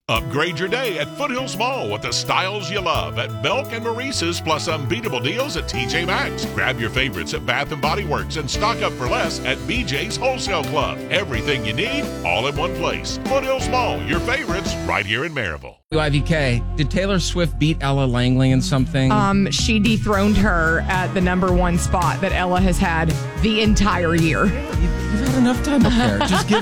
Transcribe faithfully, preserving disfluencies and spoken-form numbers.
Upgrade your day at Foothills Mall with the styles you love at Belk and Maurice's, plus unbeatable deals at T J Maxx. Grab your favorites at Bath and Body Works and stock up for less at B J's Wholesale Club. Everything you need, all in one place. Foothills Mall, your favorites, right here in Maryville. W I V K, did Taylor Swift beat Ella Langley in something? Um, she dethroned her at the number one spot that Ella has had the entire year. You've, you've had enough time up there. Just give